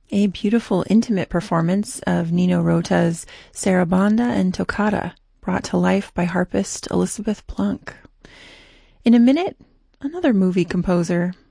A beautiful, intimate performance of Nino Rota's Sarabanda and Toccata, brought to life by harpist Elizabeth Plunk. In a minute, another movie composer,